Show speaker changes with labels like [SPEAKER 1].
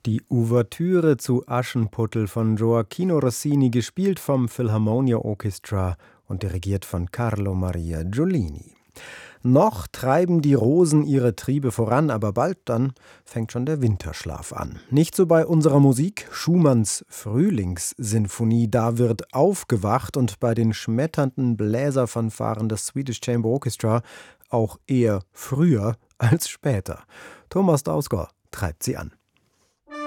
[SPEAKER 1] Die Ouvertüre zu Aschenputtel von Gioachino Rossini, gespielt vom Philharmonia Orchestra und dirigiert von Carlo Maria Giulini. Noch treiben die Rosen ihre Triebe voran, aber bald dann fängt schon der Winterschlaf an. Nicht so bei unserer Musik. Schumanns Frühlingssinfonie, da wird aufgewacht und bei den schmetternden Bläserfanfaren des Swedish Chamber Orchestra auch eher früher als später. Thomas Dausgaard treibt sie an.